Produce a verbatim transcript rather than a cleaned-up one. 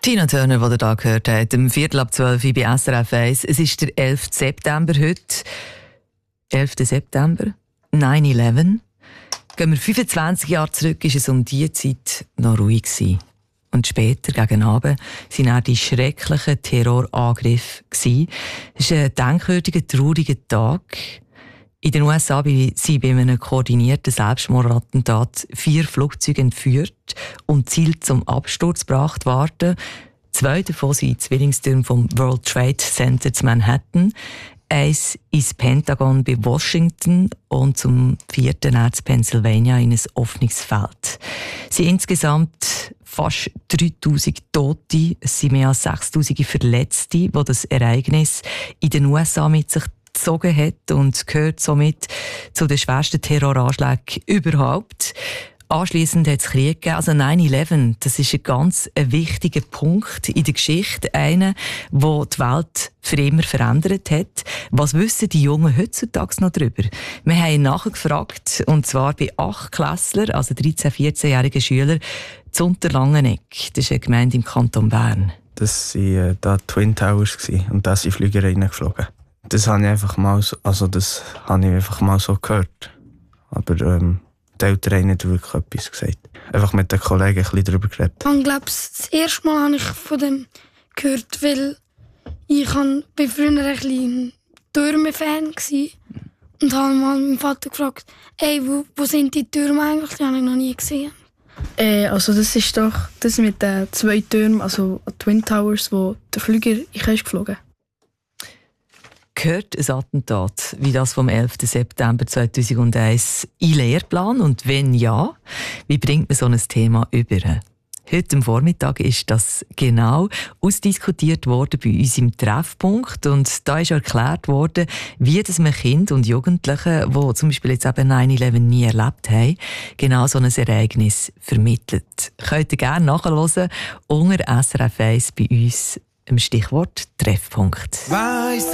Tina Turner, die ihr hier gehört habt, um Viertel ab zwölf bei S R F eins. Es ist der elfte September heute. elfter September, neun elf. Gehen wir fünfundzwanzig Jahre zurück, war es um diese Zeit noch ruhig gewesen. Und später, gegen Abend, waren auch die schrecklichen Terrorangriffe. Es ist ein denkwürdiger, trauriger Tag. In den U S A sind bei einem koordinierten Selbstmordattentat vier Flugzeuge entführt und Ziel zum Absturz gebracht worden. Zwei davon sind Zwillingstürme vom World Trade Center zu Manhattan, eins ins Pentagon bei Washington und zum vierten Ort Pennsylvania in ein offenes Feld. Es sind insgesamt fast dreitausend Tote, es sind mehr als sechstausend Verletzte, die das Ereignis in den U S A mit sich gezogen hat und gehört somit zu den schwersten Terroranschlägen überhaupt. Anschliessend hat es Krieg gegeben. Also neun elf, das ist ein ganz wichtiger Punkt in der Geschichte. Einer, der die Welt für immer verändert hat. Was wissen die Jungen heutzutage noch darüber? Wir haben nachgefragt, und zwar bei acht Klässlern, also dreizehn-, vierzehnjährigen Schülern, zu Unterlangenegg. Das ist eine Gemeinde im Kanton Bern. Das waren äh, da Twin Towers und da sind Flüger reingeflogen. Das habe ich einfach mal so, also das habe ich einfach mal so gehört. Aber ähm, die Eltern haben nicht wirklich etwas gesagt. Einfach mit den Kollegen ein bisschen darüber geredet. Ich glaube, das erste Mal habe ich von dem gehört, weil ich war früher ein bisschen Türme-Fan und habe mal meinen Vater gefragt, «Ey, wo, wo sind die Türme eigentlich?» Die habe ich noch nie gesehen. Äh, also das ist doch das mit den zwei Türmen, also Twin Towers, wo der Flüger ich ist geflogen. Gehört ein Attentat wie das vom elften September zweitausendeins in Lehrplan? Und wenn ja, wie bringt man so ein Thema über? Heute am Vormittag ist das genau ausdiskutiert worden bei uns im Treffpunkt. Und da ist erklärt worden, wie das man Kinder und Jugendliche, die zum Beispiel jetzt eben neun elf nie erlebt haben, genau so ein Ereignis vermittelt. Könnt ihr gerne nachhören unter S R F eins bei uns im Stichwort Treffpunkt.